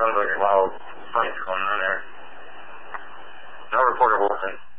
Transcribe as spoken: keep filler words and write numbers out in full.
Sounds like wild fights going on there. No reportable.